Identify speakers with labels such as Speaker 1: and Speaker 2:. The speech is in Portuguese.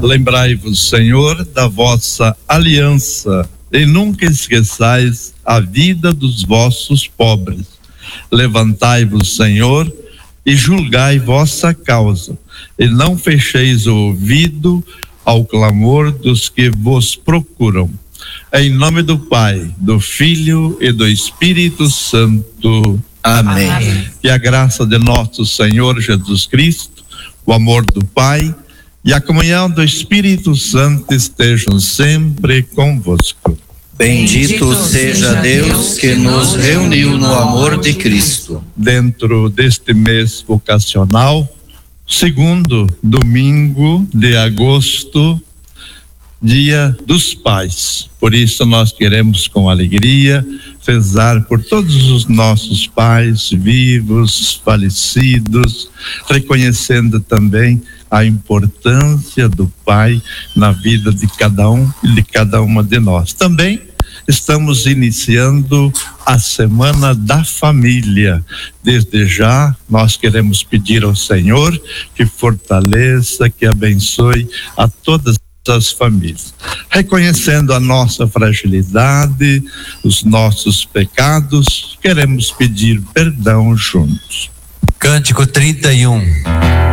Speaker 1: Lembrai-vos, Senhor, da vossa aliança e nunca esqueçais a vida dos vossos pobres. Levantai-vos, Senhor, e julgai vossa causa, e não fecheis o ouvido ao clamor dos que vos procuram. Em nome do Pai, do Filho e do Espírito Santo. Amém. Amém. E a graça de nosso Senhor Jesus Cristo, o amor do Pai e a comunhão do Espírito Santo estejam sempre convosco.
Speaker 2: Bendito seja Deus que nos reuniu no amor de Cristo.
Speaker 1: Dentro deste mês vocacional, segundo domingo de agosto, Dia dos Pais. Por isso nós queremos com alegria rezar por todos os nossos pais vivos, falecidos, reconhecendo também a importância do pai na vida de cada um e de cada uma de nós. Também estamos iniciando a Semana da Família. Desde já, nós queremos pedir ao Senhor que fortaleça, que abençoe a todas as famílias, reconhecendo a nossa fragilidade, os nossos pecados, queremos pedir perdão juntos.
Speaker 3: Cântico 31.